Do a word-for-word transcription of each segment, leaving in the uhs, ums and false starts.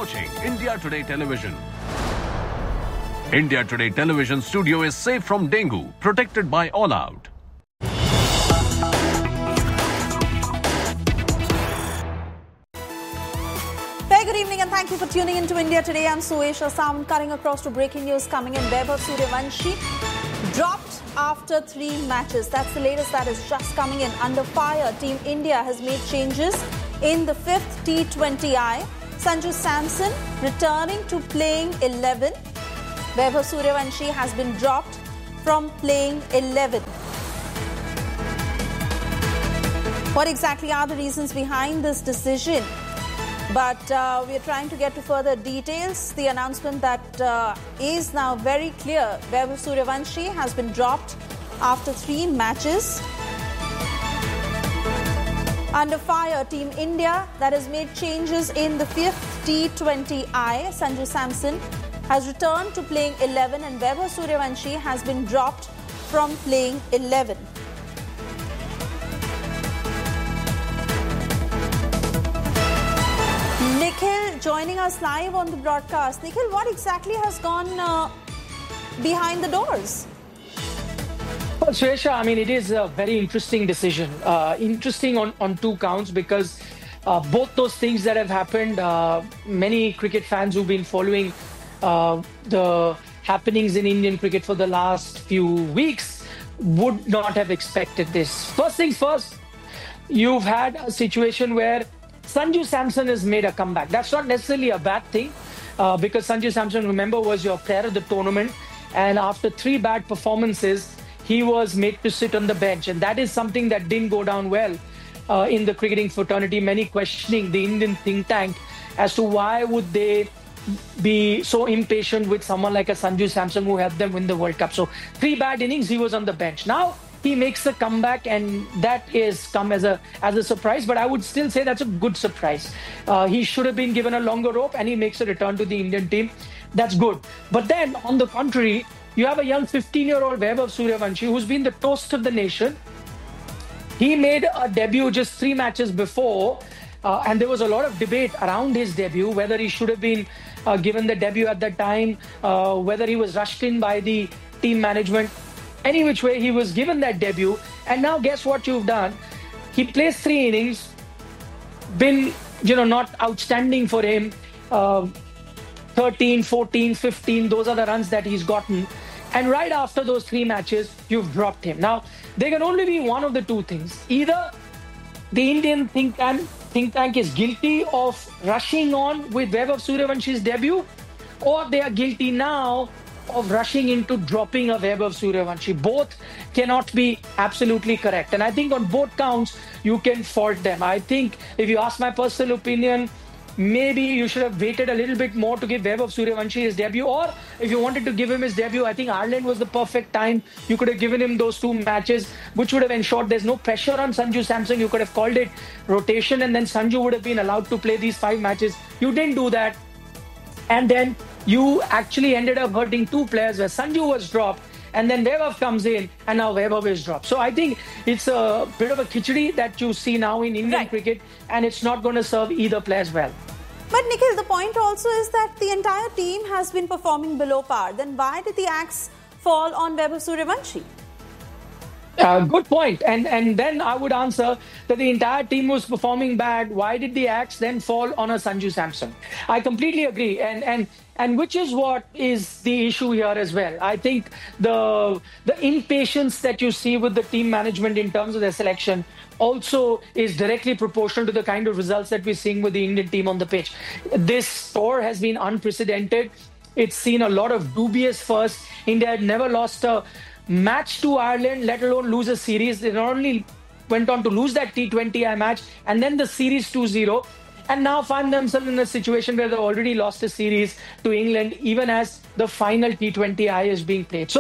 watching India Today Television. India Today Television studio is safe from dengue, protected by All Out. Very good evening and thank you for tuning into India Today. I'm Suesh Assam, cutting across to breaking news coming in. Vaibhav Sooryavanshi dropped after three matches. That's the latest that is just coming in. Under fire, Team India has made changes in the fifth T twenty I. Sanju Samson returning to playing eleven. Vaibhav Sooryavanshi has been dropped from playing eleven. What exactly are the reasons behind this decision? But uh, we are trying to get to further details. The announcement that uh, is now very clear. Vaibhav Sooryavanshi has been dropped after three matches. Under fire, Team India that has made changes in the fifth T twenty I. Sanju Samson has returned to playing eleven and Vaibhav Sooryavanshi has been dropped from playing eleven. Nikhil joining us live on the broadcast. Nikhil, what exactly has gone uh, behind the doors? Well, Suesha, I mean, it is a very interesting decision. Uh, interesting on, on two counts because uh, both those things that have happened, uh, many cricket fans who've been following uh, the happenings in Indian cricket for the last few weeks would not have expected this. First things first, you've had a situation where Sanju Samson has made a comeback. That's not necessarily a bad thing uh, because Sanju Samson, remember, was your player of the tournament. And after three bad performances, he was made to sit on the bench. And that is something that didn't go down well uh, in the cricketing fraternity. Many questioning the Indian think tank as to why would they be so impatient with someone like a Sanju Samson who helped them win the World Cup. So three bad innings, he was on the bench. Now he makes a comeback and that is come as a as a surprise. But I would still say that's a good surprise. Uh, he should have been given a longer rope and he makes a return to the Indian team. That's good. But then on the contrary, you have a young fifteen-year-old Vaibhav Sooryavanshi who's been the toast of the nation. He made a debut just three matches before, uh, and there was a lot of debate around his debut, whether he should have been uh, given the debut at that time, uh, whether he was rushed in by the team management. Any which way, he was given that debut. And now guess what you've done? He plays three innings, been, you know, not outstanding for him. Uh, thirteen, fourteen, fifteen, those are the runs that he's gotten. And right after those three matches, you've dropped him. Now, there can only be one of the two things. Either the Indian think tank, think tank is guilty of rushing on with Vaibhav Sooryavansh's debut, or they are guilty now of rushing into dropping a Vaibhav Sooryavanshi. Both cannot be absolutely correct. And I think on both counts, you can fault them. I think if you ask my personal opinion, maybe you should have waited a little bit more to give Vaibhav Sooryavanshi his debut. Or if you wanted to give him his debut, I think Ireland was the perfect time. You could have given him those two matches, which would have ensured there's no pressure on Sanju Samson. You could have called it rotation and then Sanju would have been allowed to play these five matches. You didn't do that. And then you actually ended up hurting two players where Sanju was dropped and then Vaibhav comes in and now Vaibhav is dropped. So I think it's a bit of a khichdi that you see now in Indian right. cricket and it's not going to serve either players well. But Nikhil, the point also is that the entire team has been performing below par. Then why did the axe fall on Vaibhav Sooryavanshi? Uh, good point. And and then I would answer that the entire team was performing bad. Why did the axe then fall on a Sanju Samson? I completely agree. And and and which is what is the issue here as well. I think the the impatience that you see with the team management in terms of their selection also is directly proportional to the kind of results that we're seeing with the Indian team on the pitch. This tour has been unprecedented. It's seen a lot of dubious firsts. India had never lost a match to Ireland, let alone lose a series. They not only went on to lose that T twenty I match and then the series two zero and now find themselves in a situation where they've already lost a series to England even as the final T twenty I is being played. So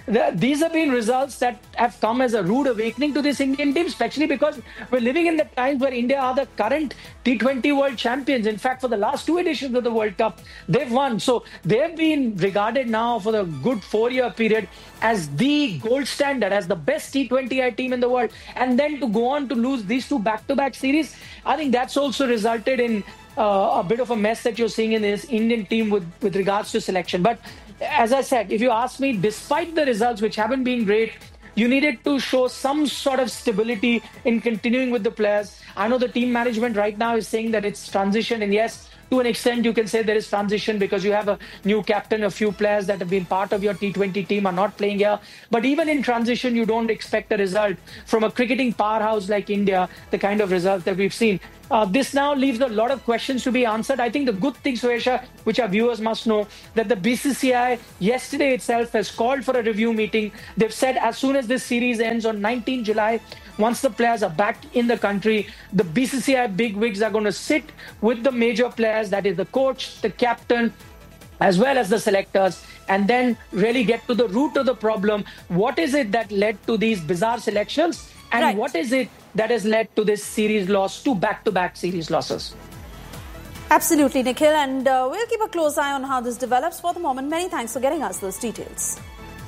the, these have been results that have come as a rude awakening to this Indian team, especially because we're living in the times where India are the current T twenty world champions. In fact, for the last two editions of the World Cup, they've won. So they've been regarded now for the good four-year period as the gold standard, as the best T twenty I team in the world. And then to go on to lose these two back-to-back series, I think that's also resulted in uh, a bit of a mess that you're seeing in this Indian team with, with regards to selection. But as I said, if you ask me, despite the results, which haven't been great, you needed to show some sort of stability in continuing with the players. I know the team management right now is saying that it's transition, and yes, to an extent, you can say there is transition because you have a new captain, a few players that have been part of your T twenty team are not playing here. But even in transition, you don't expect a result from a cricketing powerhouse like India, the kind of result that we've seen. Uh, this now leaves a lot of questions to be answered. I think the good thing, Suesha, which our viewers must know, that the B C C I yesterday itself has called for a review meeting. They've said as soon as this series ends on nineteenth July, once the players are back in the country, the B C C I bigwigs are going to sit with the major players, that is the coach, the captain, as well as the selectors, and then really get to the root of the problem. What is it that led to these bizarre selections? And right. what is it that has led to this series loss, two back-to-back series losses? Absolutely, Nikhil. And uh, we'll keep a close eye on how this develops. For the moment, many thanks for getting us those details.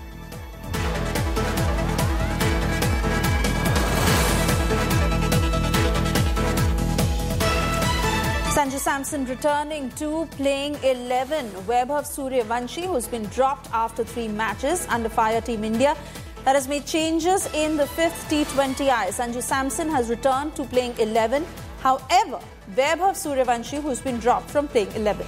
Sanju Samson returning to playing eleven. Vaibhav Suryavanshi, who's been dropped after three matches under fire Team India, that has made changes in the fifth T twenty I. Sanju Samson has returned to playing eleven. However, Vaibhav Suryavanshi, who's been dropped from playing eleven.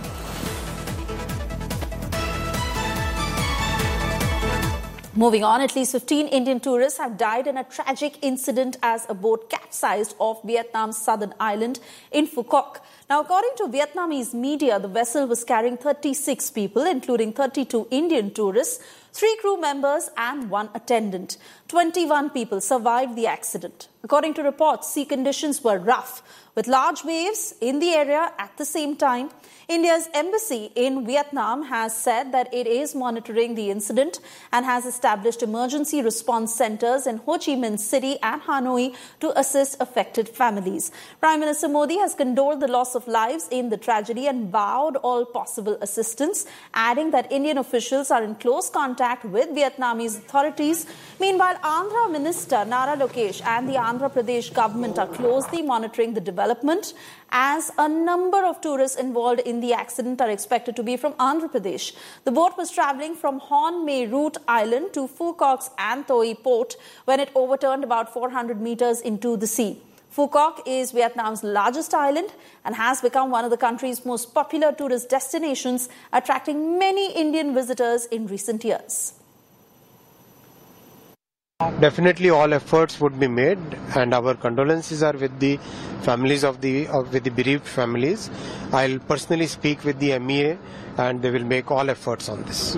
Moving on, at least fifteen Indian tourists have died in a tragic incident as a boat capsized off Vietnam's southern island in Phu Quoc. Now, according to Vietnamese media, the vessel was carrying thirty-six people, including thirty-two Indian tourists, three crew members and one attendant. twenty-one people survived the accident. According to reports, sea conditions were rough, with large waves in the area at the same time. India's embassy in Vietnam has said that it is monitoring the incident and has established emergency response centers in Ho Chi Minh City and Hanoi to assist affected families. Prime Minister Modi has condoled the loss of lives in the tragedy and vowed all possible assistance, adding that Indian officials are in close contact with Vietnamese authorities. Meanwhile, Andhra Minister Nara Lokesh and the Andhra Pradesh government are closely monitoring the development, as a number of tourists involved in the accident are expected to be from Andhra Pradesh. The boat was travelling from Horn May Root Island to Phu Quoc's Antoi port when it overturned about four hundred meters into the sea. Phu Quoc is Vietnam's largest island and has become one of the country's most popular tourist destinations, attracting many Indian visitors in recent years. Definitely all efforts would be made, and our condolences are with the families of the of, with the bereaved families. I'll personally speak with the M E A and they will make all efforts on this.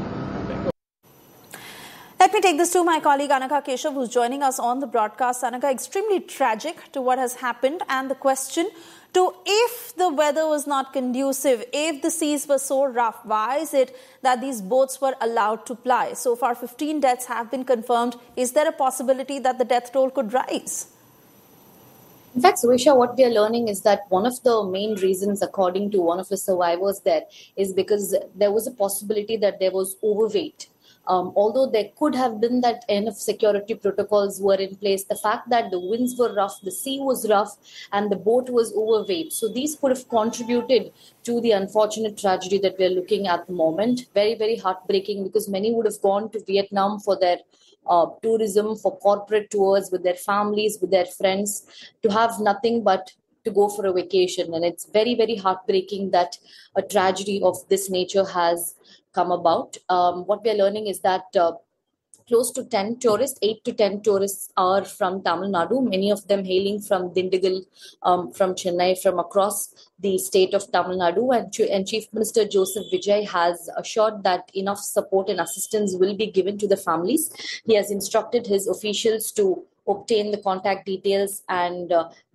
Let me take this to my colleague Anaka Keshav, who's joining us on the broadcast. Anaka, extremely tragic to what has happened, and the question to if the weather was not conducive, if the seas were so rough, why is it that these boats were allowed to ply? So far, fifteen deaths have been confirmed. Is there a possibility that the death toll could rise? In fact, Suesha, what we are learning is that one of the main reasons, according to one of the survivors there, is because there was a possibility that there was overweight. Um, although there could have been that enough security protocols were in place, the fact that the winds were rough, the sea was rough, and the boat was overweight. So these could have contributed to the unfortunate tragedy that we are looking at the moment. Very, very heartbreaking, because many would have gone to Vietnam for their uh, tourism, for corporate tours with their families, with their friends, to have nothing but to go for a vacation. And it's very, very heartbreaking that a tragedy of this nature has come about. Um, what we are learning is that uh, close to ten tourists, eight to ten tourists are from Tamil Nadu, many of them hailing from Dindigul, um, from Chennai, from across the state of Tamil Nadu. And, and Chief Minister Joseph Vijay has assured that enough support and assistance will be given to the families. He has instructed his officials to obtain the contact details and uh,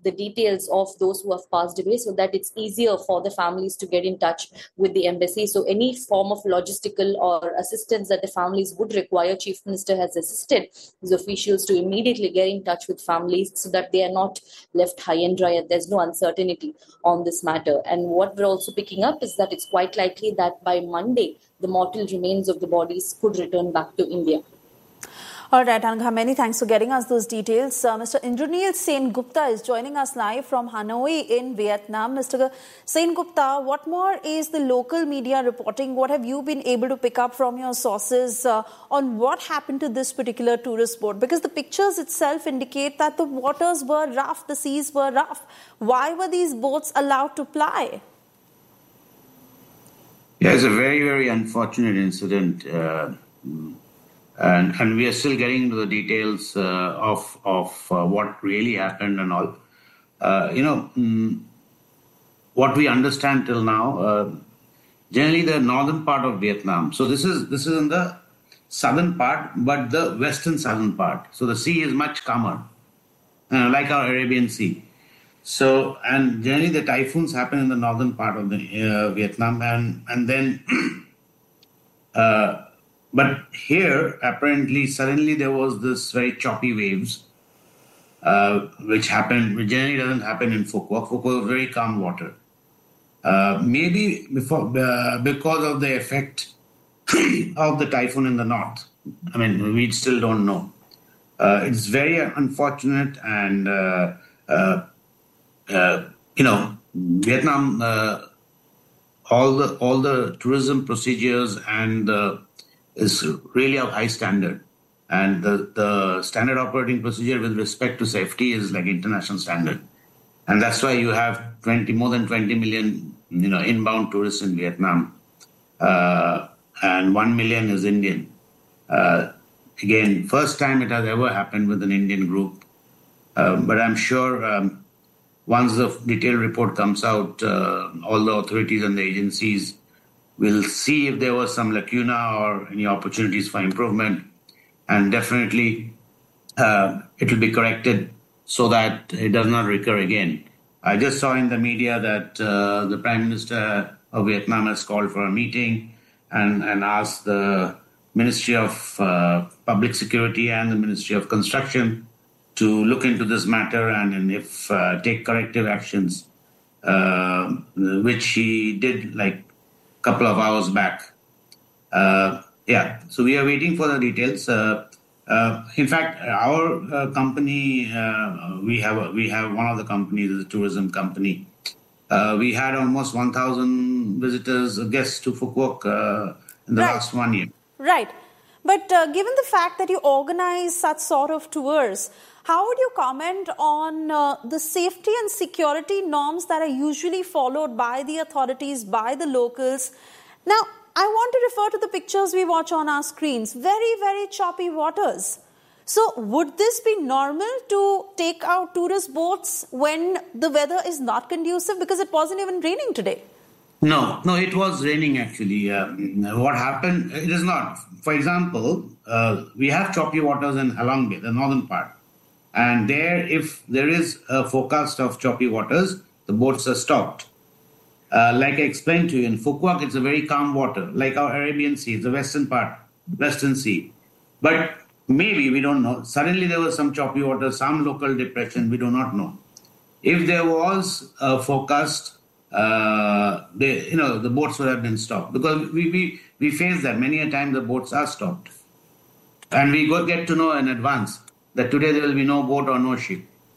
the details of those who have passed away so that it's easier for the families to get in touch with the embassy. So any form of logistical or assistance that the families would require, Chief Minister has assisted his officials to immediately get in touch with families so that they are not left high and dry and there's no uncertainty on this matter. And what we're also picking up is that it's quite likely that by Monday, the mortal remains of the bodies could return back to India. All right, Anagha, many thanks for getting us those details. Uh, Mister Indranil Sengupta is joining us live from Hanoi in Vietnam. Mister Sengupta, what more is the local media reporting? What have you been able to pick up from your sources uh, on what happened to this particular tourist boat? Because the pictures itself indicate that the waters were rough, the seas were rough. Why were these boats allowed to ply? Yeah, it's a very, very unfortunate incident. Uh, And, and we are still getting into the details uh, of of uh, what really happened and all. Uh, you know, mm, what we understand till now, uh, generally the northern part of Vietnam. So this is this is in the southern part, but the western southern part. So the sea is much calmer, uh, like our Arabian Sea. So and generally the typhoons happen in the northern part of the uh, Vietnam, and and then. uh, But here, apparently, suddenly there was this very choppy waves, uh, which happened, which generally doesn't happen in Phu Quoc. Phu Quoc is very calm water. Uh, maybe before, uh, because of the effect of the typhoon in the north. I mean, we still don't know. Uh, it's very unfortunate, and uh, uh, uh, you know, Vietnam, uh, all the all the tourism procedures and the is really of high standard. And the, the standard operating procedure with respect to safety is like international standard. And that's why you have twenty more than twenty million, you know, inbound tourists in Vietnam. Uh, and one million is Indian. Uh, again, first time it has ever happened with an Indian group. Uh, but I'm sure um, once the detailed report comes out, uh, all the authorities and the agencies we'll see if there was some lacuna or any opportunities for improvement, and definitely uh, it will be corrected so that it does not recur again. I just saw in the media that uh, the Prime Minister of Vietnam has called for a meeting and, and asked the Ministry of uh, Public Security and the Ministry of Construction to look into this matter and, and if uh, take corrective actions, uh, which he did like couple of hours back. Uh, yeah, so we are waiting for the details. Uh, uh, in fact, our uh, company, uh, we have a, we have one of the companies, the tourism company. Uh, we had almost one thousand visitors, guests to Phu Quoc uh, in the right. last one year. Right. But uh, given the fact that you organize such sort of tours, how would you comment on uh, the safety and security norms that are usually followed by the authorities, by the locals? Now, I want to refer to the pictures we watch on our screens. Very, very choppy waters. So, would this be normal to take out tourist boats when the weather is not conducive? Because it wasn't even raining today. No, no, it was raining actually. Uh, what happened, it is not. For example, uh, we have choppy waters in Halong Bay, the northern part. And there, if there is a forecast of choppy waters, the boats are stopped. Uh, like I explained to you, in Phu Quoc, it's a very calm water, like our Arabian Sea, the western part, Western Sea. But maybe, we don't know, suddenly there was some choppy water, some local depression, we do not know. If there was a forecast, uh, they, you know, the boats would have been stopped. Because we, we, we face that. Many a time the boats are stopped. And we go get to know in advance that today there will be no boat or no ship.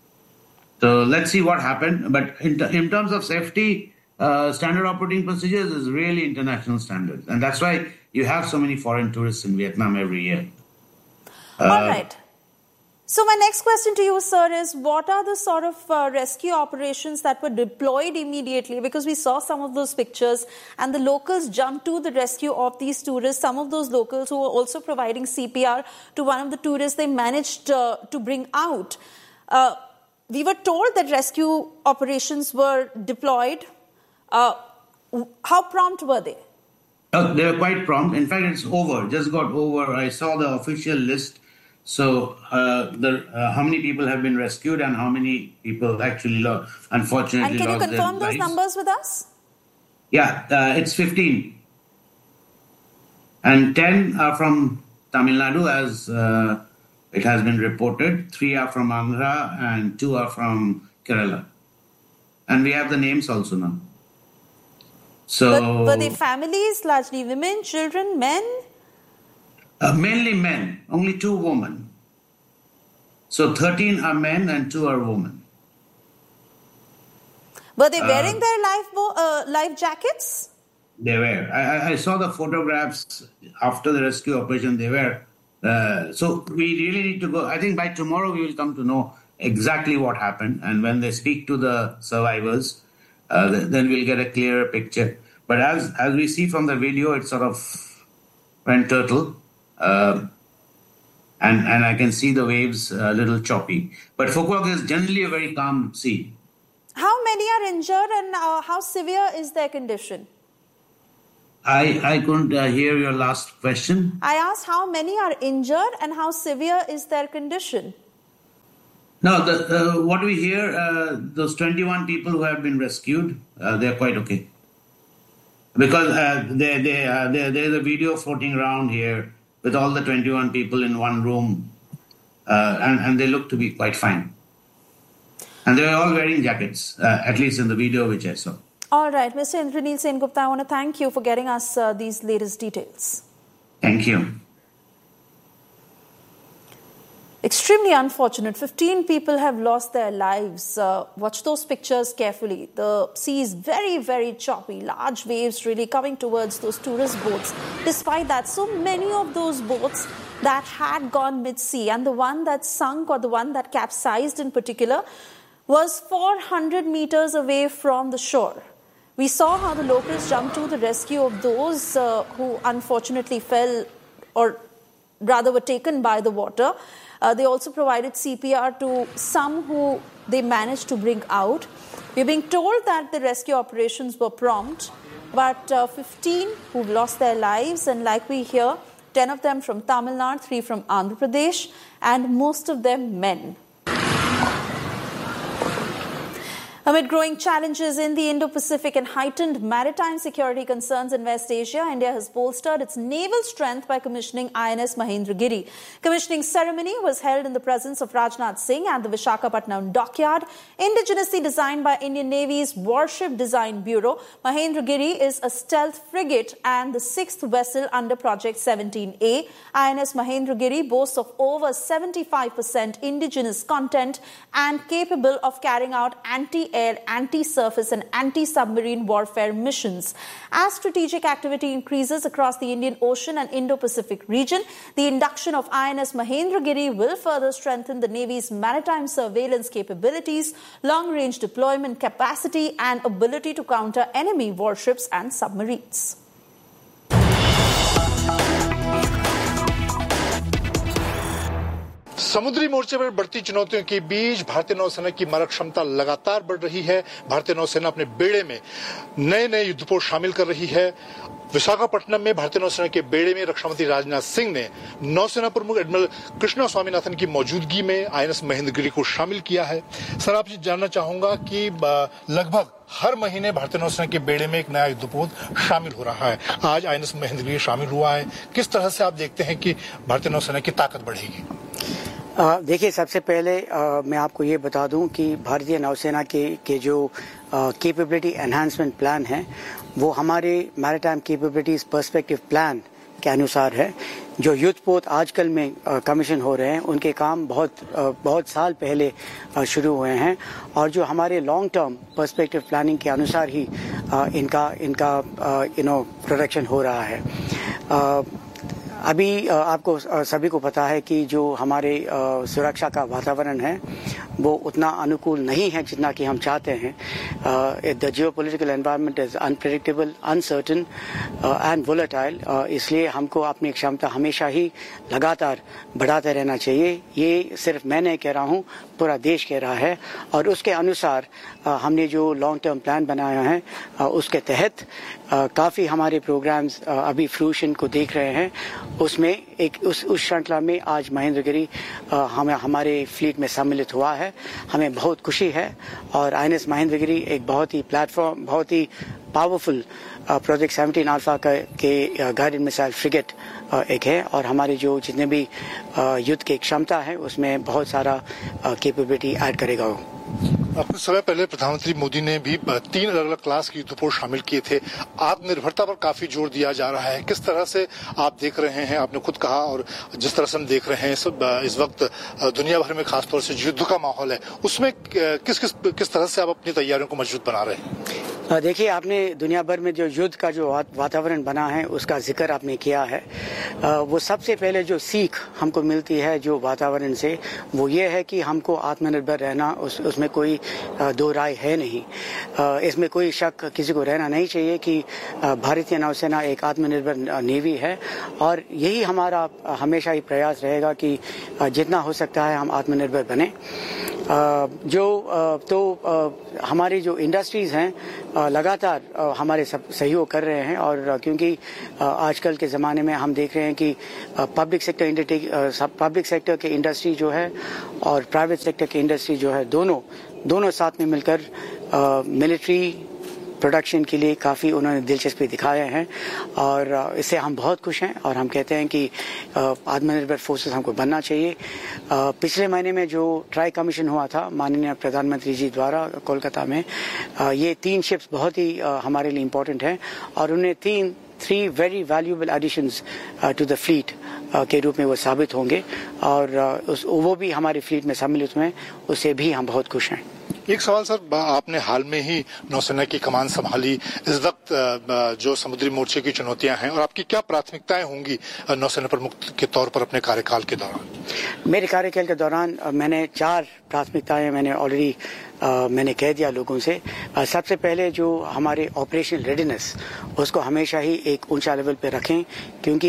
So let's see what happened. But in, t- in terms of safety, uh, standard operating procedures is really international standards. And that's why you have so many foreign tourists in Vietnam every year. Uh, All right. So my next question to you, sir, is what are the sort of uh, rescue operations that were deployed immediately? Because we saw some of those pictures and the locals jumped to the rescue of these tourists. Some of those locals who were also providing C P R to one of the tourists, they managed uh, to bring out. Uh, we were told that rescue operations were deployed. Uh, how prompt were they? Oh, they were quite prompt. In fact, it's over, just got over. I saw the official list. So, uh, the, uh, how many people have been rescued and how many people actually lost, unfortunately And can you lost confirm their those lives? numbers with us? Yeah, uh, it's fifteen. And ten are from Tamil Nadu, as uh, it has been reported. Three are from Andhra and two are from Kerala. And we have the names also now. So, But were they families, largely women, children, men? Uh, mainly men, only two women. So thirteen are men and two are women. Were they wearing uh, their life uh, life jackets? They were. I, I saw the photographs after the rescue operation. They were. Uh, so we really need to go. I think by tomorrow we will come to know exactly what happened. And when they speak to the survivors, uh, then we'll get a clearer picture. But as as we see from the video, it sort of went turtle. Uh, and, and I can see the waves a little choppy. But Phuket is generally a very calm sea. How many are injured and uh, how severe is their condition? I, I couldn't uh, hear your last question. I asked how many are injured and how severe is their condition? No, the, uh, what we hear, uh, those twenty-one people who have been rescued, uh, they're quite okay. Because uh, they, they, uh, they, there's a video floating around here with all the twenty-one people in one room, uh, and, and they look to be quite fine. And they were all wearing jackets, uh, at least in the video which I saw. All right, Mister Indranil Sengupta, I want to thank you for getting us uh, these latest details. Thank you. Extremely unfortunate. fifteen people have lost their lives. Uh, watch those pictures carefully. The sea is very, very choppy. Large waves really coming towards those tourist boats. Despite that, so many of those boats that had gone mid-sea, and the one that sunk or the one that capsized in particular was four hundred meters away from the shore. We saw how the locals jumped to the rescue of those uh, who unfortunately fell or rather were taken by the water. Uh, they also provided C P R to some who they managed to bring out. We're being told that the rescue operations were prompt, but uh, fifteen who've lost their lives, and like we hear, ten of them from Tamil Nadu, three from Andhra Pradesh, and most of them men. Amid growing challenges in the Indo-Pacific and heightened maritime security concerns in West Asia, India has bolstered its naval strength by commissioning I N S Mahendragiri. Commissioning ceremony was held in the presence of Rajnath Singh at the Visakhapatnam dockyard. Indigenously designed by Indian Navy's Warship Design Bureau, Mahendragiri is a stealth frigate and the sixth vessel under Project seventeen A. I N S Mahendragiri boasts of over seventy-five percent indigenous content and capable of carrying out anti air, anti-surface and anti-submarine warfare missions. As strategic activity increases across the Indian Ocean and Indo-Pacific region, the induction of I N S Mahendragiri will further strengthen the Navy's maritime surveillance capabilities, long-range deployment capacity and ability to counter enemy warships and submarines. समुद्री मोर्चे पर बढ़ती चुनौतियों के बीच भारतीय नौसेना की मारक क्षमता लगातार बढ़ रही है। भारतीय नौसेना अपने बेड़े में नए नए युद्धपोत शामिल कर रही है। विशाखापट्टनम में भारतीय नौसेना के बेड़े में रक्षा मंत्री राजनाथ सिंह ने नौसेना प्रमुख एडमिरल कृष्णा स्वामीनाथन की मौजूदगी में आई एन एस महेंद्रगिरी को शामिल किया है। सर, आपसे जानना चाहूंगा कि लगभग हर महीने भारतीय नौसेना के बेड़े में एक नया युद्धपोत शामिल हो रहा है। आज आई एन एस महेंद्रगिरी शामिल हुआ है। किस तरह से आप देखते हैं कि भारतीय नौसेना की ताकत बढ़ेगी? देखिए, सबसे पहले आ, मैं आपको ये बता दूं कि भारतीय नौसेना के के जो कैपेबिलिटी एनहांसमेंट प्लान है वो हमारे मैरीटाइम कैपेबिलिटीज पर्सपेक्टिव प्लान के अनुसार है। जो युद्धपोत आजकल में कमीशन हो रहे हैं उनके काम बहुत आ, बहुत साल पहले आ, शुरू हुए हैं और जो हमारे लॉन्ग टर्म पर्सपेक्टिव प्लानिंग के अनुसार ही आ, इनका इनका यू नो प्रोडक्शन हो रहा है। आ, अभी आपको सभी को पता है कि जो हमारे सुरक्षा का वातावरण है वो उतना अनुकूल नहीं है जितना कि हम चाहते हैं। The geopolitical environment is unpredictable, uncertain and volatile. इसलिए हमको अपनी क्षमता हमेशा ही लगातार बढ़ाते रहना चाहिए। ये सिर्फ मैं नहीं कह रहा हूँ, पूरा देश कह रहा है और उसके अनुसार हमने जो लॉन्ग टर्म प्लान बनाया है उसके तहत काफ़ी हमारे प्रोग्राम्स अभी फ्रूशन को देख रहे हैं। उसमें एक उस उस श्रृंखला में आज महेंद्रगिरी हमें हमारे फ्लीट में सम्मिलित हुआ है। हमें बहुत खुशी है और आई एन एस महेंद्रगिरी एक बहुत ही प्लेटफॉर्म, बहुत ही पावरफुल प्रोजेक्ट सेवनटीन अल्फा का के गाइडेड मिसाइल फ्रिगेट एक है और हमारी जो जितने भी युद्ध की क्षमता है उसमें बहुत सारा कैपेबिलिटी ऐड करेगा वो। कुछ समय पहले प्रधानमंत्री मोदी ने भी तीन अलग अलग क्लास के युद्धपोत शामिल किए थे। आत्मनिर्भरता पर काफी जोर दिया जा रहा है, किस तरह से आप देख रहे हैं? आपने खुद कहा और जिस तरह से हम देख रहे हैं सब इस वक्त दुनिया भर में खासतौर से युद्ध का माहौल है, उसमें किस किस किस तरह से आप अपनी तैयारियों को मजबूत बना रहे हैं? देखिए, आपने दुनिया भर में जो युद्ध का जो वातावरण बना है उसका जिक्र आपने किया है। वो सबसे पहले जो सीख हमको मिलती है जो वातावरण से, वो ये है कि हमको आत्मनिर्भर रहना, उस उसमें कोई दो राय है नहीं। इसमें कोई शक किसी को रहना नहीं चाहिए कि भारतीय नौसेना एक आत्मनिर्भर नेवी है और यही हमारा हमेशा ही प्रयास रहेगा कि जितना हो सकता है हम आत्मनिर्भर बने। जो तो हमारी जो इंडस्ट्रीज हैं लगातार हमारे सब सहयोग कर रहे हैं और क्योंकि आजकल के ज़माने में हम देख रहे हैं कि public sector industry public sector के इंडस्ट्री जो है और प्राइवेट सेक्टर की इंडस्ट्री जो है, दोनों दोनों साथ में मिलकर मिलिट्री प्रोडक्शन के लिए काफ़ी उन्होंने दिलचस्पी दिखाए हैं और इससे हम बहुत खुश हैं और हम कहते हैं कि आत्मनिर्भर फोर्सेस हमको बनना चाहिए। पिछले महीने में जो ट्राई कमीशन हुआ था माननीय प्रधानमंत्री जी द्वारा कोलकाता में, ये तीन शिप्स बहुत ही हमारे लिए इम्पोर्टेंट हैं और उन्हें तीन three very valuable additions to the fleet के रूप में वो साबित होंगे और उस वो भी हमारे फ्लीट में सम्मिलित हुए, उससे भी हम बहुत खुश हैं। एक सवाल सर, आपने हाल में ही नौसेना की कमान संभाली, इस वक्त जो समुद्री मोर्चे की चुनौतियां हैं और आपकी क्या प्राथमिकताएं होंगी नौसेना प्रमुख के तौर पर अपने कार्यकाल के दौरान? मेरे कार्यकाल के दौरान मैंने चार प्राथमिकताएं मैंने ऑलरेडी मैंने कह दिया लोगों से। आ, सबसे पहले जो हमारे ऑपरेशनल रेडीनेस, उसको हमेशा ही एक ऊंचा लेवल पे रखें क्योंकि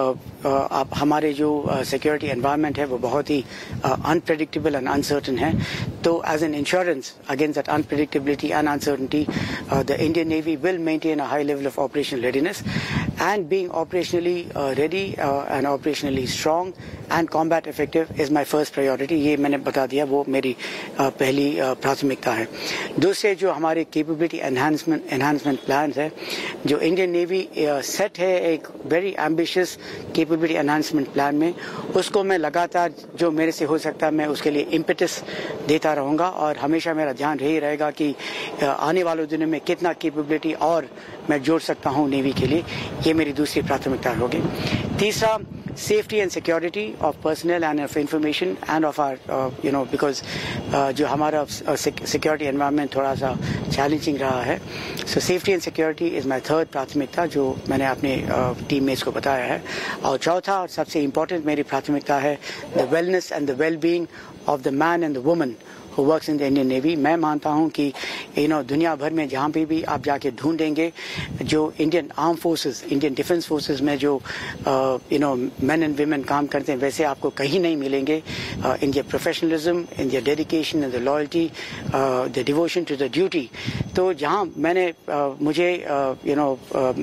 आप हमारे जो सिक्योरिटी एनवायरनमेंट है वो बहुत ही अनप्रेडिक्टेबल एंड अनसर्टन है। तो as an insurance against that unpredictability and uncertainty, the Indian navy will maintain a high level of operational readiness and being operationally uh, ready uh, and operationally strong and combat effective is my first priority। ये मैंने बता दिया, वो मेरी uh, पहली uh, प्राथमिकता है। दूसरे जो हमारे कैपेबिलिटी एनहांसमेंट एनहांसमेंट प्लान है, जो इंडियन नेवी सेट है एक very ambitious capability enhancement plan में, उसको मैं लगातार जो मेरे से हो सकता है मैं उसके लिए इम्पेटस देता रहूँगा और हमेशा मेरा ध्यान यही रहेगा कि uh, आने वाले दिनों में कितना कैपेबिलिटी और मैं जोड़ सकता हूँ नेवी के लिए। ये मेरी दूसरी प्राथमिकता होगी। तीसरा, safety and security of personal end of information end of our you know because जो हमारा सिक्योरिटी एनवायरनमेंट थोड़ा सा चैलेंजिंग रहा है। सो safety and security is my third प्राथमिकता जो मैंने अपने टीम मेट्स को बताया है। और चौथा और सबसे इम्पोर्टेंट मेरी प्राथमिकता है the wellness and the well being of the man and the woman who works in the Indian Navy। मैं मानता हूं कि यू नो दुनिया भर में जहां पे भी आप जाके ढूंढेंगे, जो Indian arm forces, Indian defence forces में जो you know main and women काम करते हैं, वैसे आपको कहीं नहीं मिलेंगे। इन दियर professionalism, in their dedication, in the loyalty, the devotion to the duty. तो जहां मैंने uh, मुझे यू नो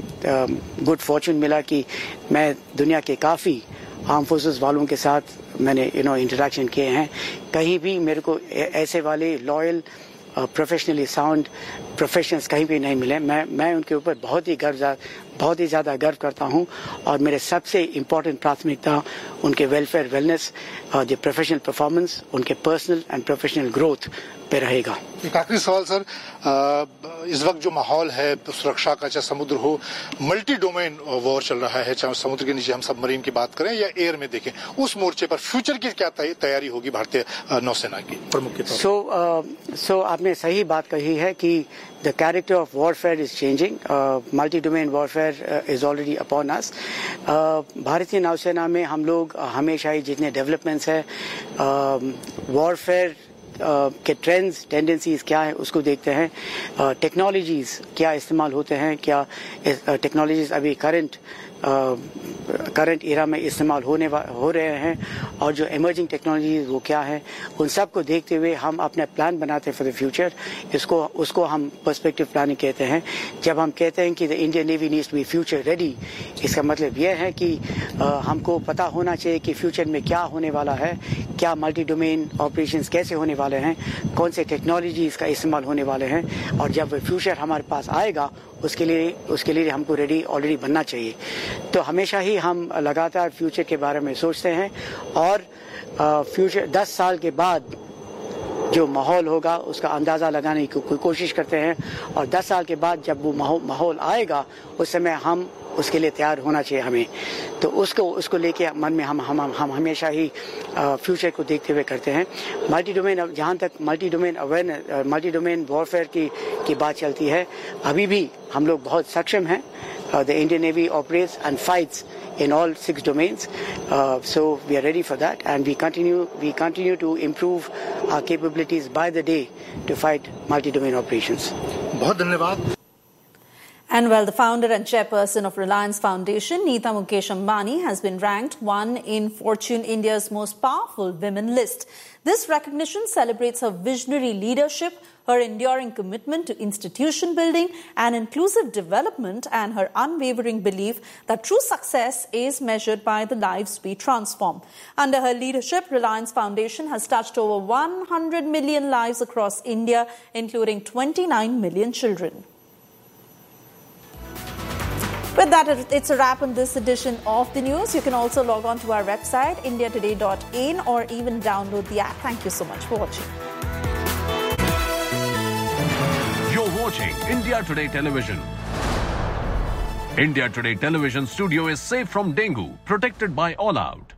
गुड फॉर्चून मिला कि मैं दुनिया के काफ़ी आर्म फोर्सेस वालों के साथ मैंने यू नो इंटरेक्शन किए हैं, कहीं भी मेरे को ऐसे वाले लॉयल प्रोफेशनली साउंड प्रोफेशनल्स कहीं भी नहीं मिले। मैं मैं उनके ऊपर बहुत ही गर्व बहुत ही ज़्यादा गर्व करता हूं और मेरे सबसे इम्पोर्टेंट प्राथमिकता उनके welfare, wellness, the professional performance, उनके पर्सनल एंड प्रोफेशनल ग्रोथ पे रहेगा। एक आखिरी सवाल सर, इस वक्त जो माहौल है सुरक्षा का, चाहे समुद्र हो, मल्टी डोमेन वॉर चल रहा है, चाहे समुद्र के नीचे हम सबमरीन की बात करें या एयर में देखें, उस मोर्चे पर फ्यूचर की क्या तैयारी होगी भारतीय नौसेना की प्रमुख के तौर पर? सो सो आपने सही बात कही है कि the character of warfare is changing. Uh, multi-domain warfare uh, is already upon us. Uh, भारतीय नौसेना में हम लोग हमेशा ही जितने डेवलपमेंट्स है, वॉरफेयर Uh, के ट्रेंड्स, टेंडेंसीज क्या है उसको देखते हैं। टेक्नोलॉजीज uh, क्या इस्तेमाल होते हैं, क्या टेक्नोलॉजीज uh, अभी करंट करंट एरा में इस्तेमाल होने हो रहे हैं और जो इमर्जिंग टेक्नोलॉजी वो क्या है, उन सब को देखते हुए हम अपने प्लान बनाते हैं फॉर द फ्यूचर। इसको उसको हम पर्सपेक्टिव प्लानिंग कहते हैं। जब हम कहते हैं कि the Indian navy needs to be future ready, इसका मतलब यह है कि आ, हमको पता होना चाहिए कि फ्यूचर में क्या होने वाला है, क्या मल्टी डोमेन ऑपरेशंस कैसे होने वाले हैं, कौन से टेक्नोलॉजीज का इस्तेमाल होने वाले हैं, और जब फ्यूचर हमारे पास आएगा उसके लिए उसके लिए हमको रेडी ऑलरेडी बनना चाहिए। तो हमेशा ही हम लगातार फ्यूचर के बारे में सोचते हैं और फ्यूचर दस साल के बाद जो माहौल होगा उसका अंदाज़ा लगाने की को, कोशिश करते हैं, और दस साल के बाद जब वो माहौल आएगा उस समय हम उसके लिए तैयार होना चाहिए हमें। तो उसको उसको लेके मन में हम हम हम हमेशा ही फ्यूचर को देखते हुए करते हैं। मल्टी डोमेन, जहाँ तक multi domain awareness, multi domain warfare की की बात चलती है, अभी भी हम लोग बहुत सक्षम हैं। The Indian navy operates and fights in all six domains, uh, so we are ready for that, and we continue we continue to improve our capabilities by the day to fight multi-domain operations. बहुत धन्यवाद। And well, the founder and chairperson of Reliance Foundation, Neeta Mukesh Ambani, has been ranked one in Fortune India's most powerful women list. This recognition celebrates her visionary leadership, her enduring commitment to institution building and inclusive development, and her unwavering belief that true success is measured by the lives we transform. Under her leadership, Reliance Foundation has touched over one hundred million lives across India, including twenty-nine million children. With that, it's a wrap on this edition of the news. You can also log on to our website, india today dot in, or even download the app. Thank you so much for watching. You're watching India Today Television. India Today Television studio is safe from dengue, protected by All Out.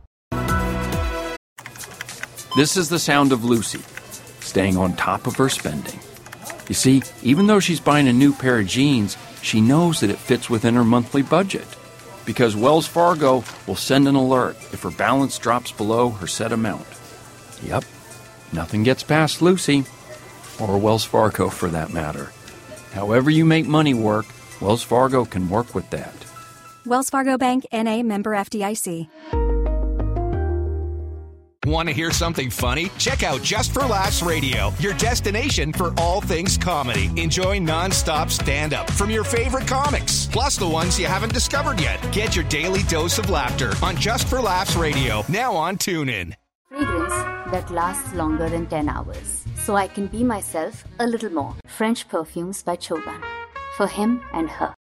This is the sound of Lucy, staying on top of her spending. You see, even though she's buying a new pair of jeans, she knows that it fits within her monthly budget, because Wells Fargo will send an alert if her balance drops below her set amount. Yep, nothing gets past Lucy, or Wells Fargo for that matter. However you make money work, Wells Fargo can work with that. Wells Fargo Bank, N A, member F D I C. Want to hear something funny? Check out Just for Laughs Radio, your destination for all things comedy. Enjoy non-stop stand-up from your favorite comics, plus the ones you haven't discovered yet. Get your daily dose of laughter on Just for Laughs Radio, now on TuneIn. Fragrance that lasts longer than ten hours, so I can be myself a little more. French Perfumes by Choban. For him and her.